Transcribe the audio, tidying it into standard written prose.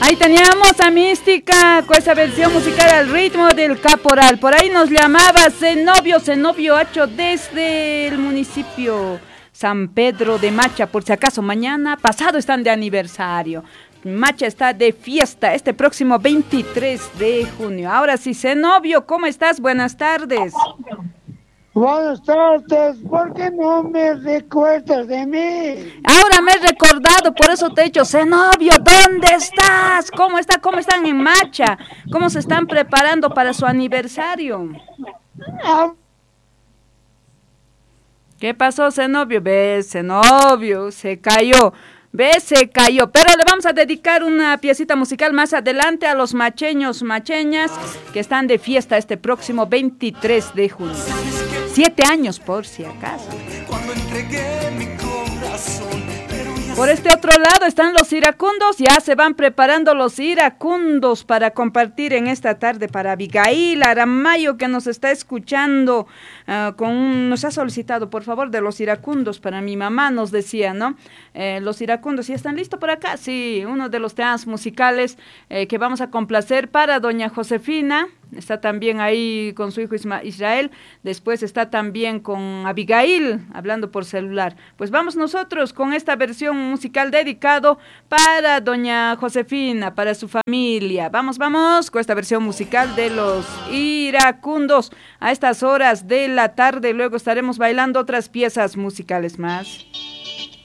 Ahí teníamos a Mística con esa versión musical al ritmo del caporal. Por ahí nos llamaba Zenobio Hacho desde el municipio San Pedro de Macha. Por si acaso mañana, pasado están de aniversario. Macha está de fiesta este próximo 23 de junio. Ahora sí, Zenobio, ¿cómo estás? Buenas tardes. Buenas tardes, ¿por qué no me recuerdas de mí? Ahora me he recordado, por eso te he dicho, Zenobio, ¿dónde estás? ¿Cómo está? ¿Cómo están en Macha? ¿Cómo se están preparando para su aniversario? Ah, ¿Qué pasó, Zenobio? ¿Ves, Zenobio? Se cayó. ¿Ves? Se cayó. Pero le vamos a dedicar una piecita musical más adelante a los macheños, macheñas, que están de fiesta este próximo 23 de junio. 7 años, por si acaso. Por este otro lado están los iracundos, ya se van preparando los iracundos para compartir en esta tarde para Abigail Aramayo, que nos está escuchando, nos ha solicitado, por favor, de los iracundos para mi mamá, nos decía, ¿no? Los iracundos, ¿ya están listos por acá? Sí, uno de los temas musicales que vamos a complacer para doña Josefina. Está también ahí con su hijo Israel, después está también con Abigail, hablando por celular. Pues vamos nosotros con esta versión musical dedicado para doña Josefina, para su familia. Vamos con esta versión musical de los iracundos a estas horas de la tarde. Luego estaremos bailando otras piezas musicales más.